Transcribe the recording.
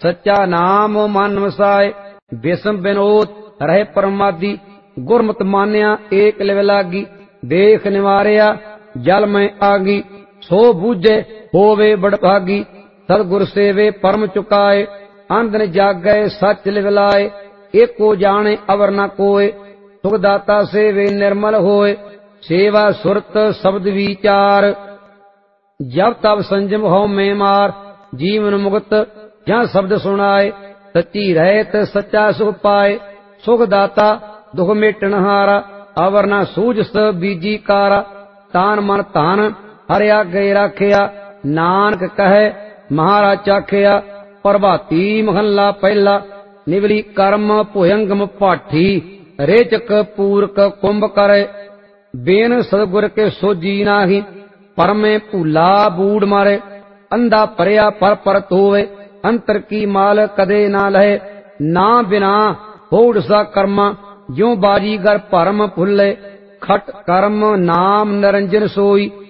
सच्चा नाम मन वसाए। विषम विनोद रहे परमादी, गुरमत मान्या एक लिव लागी। देख निवारिया जल में आगी, सो बूझे होवे बड़भागी। सतगुर सेवे परम चुकाए, अंधन जागै सच लिव लाए। एको जाने अवर न कोय, सुखदाता सेवे निर्मल होए। सेवा सुरत शब्द विचार, जब तब संजम हो में मार। जीवन मुक्त जहाँ शब्द सुनाए, सच्ची रहत सच्चा सुख पाए। सुखदाता दुख मेटनहारा, अवर न सूझ बीजी कारा। तान मन तान हर आगे राखिया, नानक कहे महाराज चाखिया। प्रभाती महला पहला, निवली कर्म भुयंगम पाठी। रेचक पूरक कुंभ करे, बेन सतगुर के सोजी नाही। परमे भूला बूढ़ मारे, अंधा परया पर परत होवे। अंतर की माल कदे ना लहे, ना बिना होड़ सा कर्मा। ज्यों बाजीगर परम फुल्ले, खट कर्म नाम निरंजन सोई।